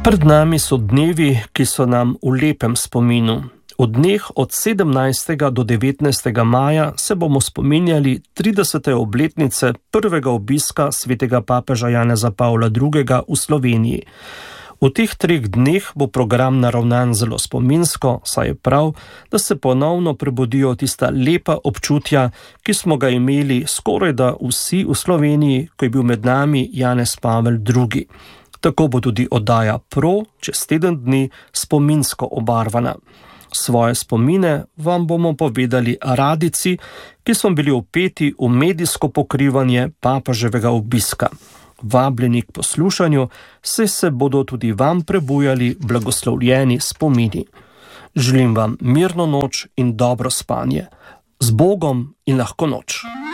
Pred nami so dnevi, ki so nam v lepem spominu. V dneh od 17. do 19. maja se bomo spominjali 30. obletnice prvega obiska svetega papeža Janeza Pavla II. V Sloveniji. V teh 3 dneh bo program naravnan zelo spominsko, saj je prav, da se ponovno prebudijo tista lepa občutja, ki smo ga imeli skorajda vsi v Sloveniji, ko je bil med nami Janez Pavel II. Tako bo tudi oddaja Pro čez teden dni spominsko obarvana. Svoje spomine vam bomo povedali radici, ki smo bili vpeti v medijsko pokrivanje papeževega obiska. Vabljeni k poslušanju, saj se bodo tudi vam prebujali blagoslovljeni spomini. Želim vam mirno noč in dobro spanje. Z Bogom in lahko noč.